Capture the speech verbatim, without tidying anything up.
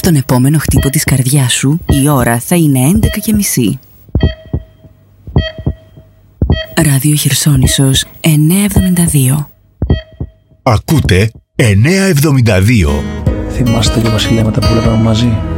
Στον επόμενο χτύπο της καρδιάς σου η ώρα θα είναι έντεκα και μισή. Ράδιο Χερσόνησος εννιακόσια εβδομήντα δύο. Ακούτε εννιακόσια εβδομήντα δύο. Θυμάστε τη Βασιλεία μετά που βλέπαμε μαζί?